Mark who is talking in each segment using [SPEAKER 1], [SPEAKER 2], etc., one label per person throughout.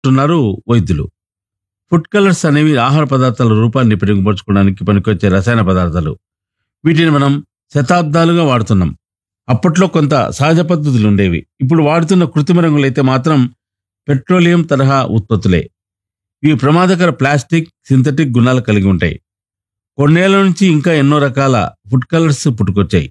[SPEAKER 1] అంటున్నారు వైద్యులు. Food colours అనేవి ఆహార పదార్థాల రూపాన్ని పెరుగుపరచుకోవడానికి పనికొచ్చే రసాయన పదార్థాలు. వీటిని మనం శతాబ్దాలుగా వాడుతున్నాం. అప్పట్లో కొంత సహజ పద్ధతులు ఉండేవి. ఇప్పుడు వాడుతున్న కృత్రిమ రంగులైతే మాత్రం పెట్రోలియం తరహా ఉత్పత్తులే. ఇవి ప్రమాదకర ప్లాస్టిక్, సింథటిక్ గుణాలు కలిగి ఉంటాయి. కొన్నేళ్ల నుంచి ఇంకా ఎన్నో రకాల ఫుడ్ కలర్స్ పుట్టుకొచ్చాయి.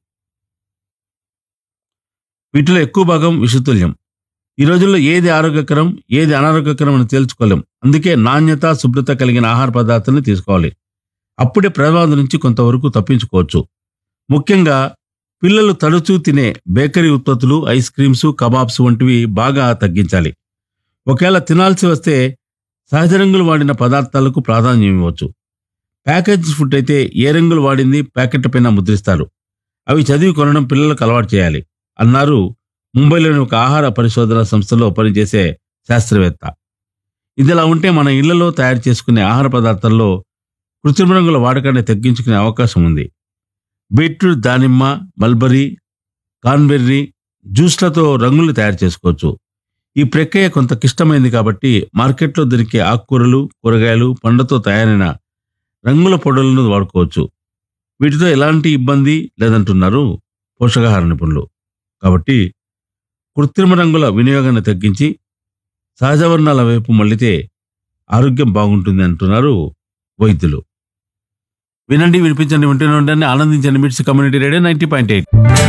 [SPEAKER 1] వీటిలో ఎక్కువ భాగం విషతుల్యం. ఈ రోజుల్లో ఏది ఆరోగ్యకరం, ఏది అనారోగ్యకరం అని తేల్చుకోలేం. అందుకే నాణ్యత, శుభ్రత కలిగిన ఆహార పదార్థాలను తీసుకోవాలి. అప్పుడే ప్రమాదం నుంచి కొంతవరకు తప్పించుకోవచ్చు. ముఖ్యంగా పిల్లలు తరచూ తినే బేకరీ ఉత్పత్తులు, ఐస్ క్రీమ్స్, కబాబ్స్ వంటివి బాగా తగ్గించాలి. ఒకవేళ తినాల్సి వస్తే సహజ రంగులు వాడిన పదార్థాలకు ప్రాధాన్యం ఇవ్వచ్చు. ప్యాకేజ్ ఫుడ్ అయితే ఏ రంగులు వాడింది ప్యాకెట్ పైన ముద్రిస్తారు. అవి చదివి కొనడం పిల్లలకు అలవాటు చేయాలి అన్నారు ముంబైలోని ఒక ఆహార పరిశోధన సంస్థలో పనిచేసే శాస్త్రవేత్త. ఇదిలా ఉంటే మన ఇళ్లలో తయారు చేసుకునే ఆహార పదార్థాల్లో కృత్రిమ రంగుల వాడకాన్ని తగ్గించుకునే అవకాశం ఉంది. బీట్రూట్, దానిమ్మ, మల్బరీ, కాన్బెర్రీ జ్యూస్లతో రంగులు తయారు చేసుకోవచ్చు. ఈ ప్రక్రియ కొంత క్లిష్టమైంది కాబట్టి మార్కెట్లో దొరికే ఆకుకూరలు, కూరగాయలు, పండ్లతో తయారైన రంగుల పొడులను వాడుకోవచ్చు. వీటితో ఎలాంటి ఇబ్బంది లేదంటున్నారు పోషకాహార నిపుణులు. కాబట్టి కృత్రిమ రంగుల వినియోగాన్ని తగ్గించి సహజ వర్ణాల వైపు మళ్ళితే ఆరోగ్యం బాగుంటుంది అంటున్నారు వైద్యులు. వినండి, వినిపించండి, వింటూనే ఉండండి, ఆనందించండి. మిట్స్ కమ్యూనిటీ రేడియో 90.8.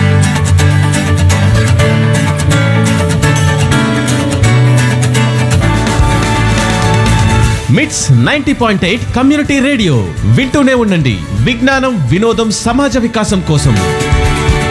[SPEAKER 2] మిట్స్ 90.8 కమ్యూనిటీ రేడియో వింటూనే ఉండండి. విజ్ఞానం, వినోదం, సమాజ వికాసం కోసం.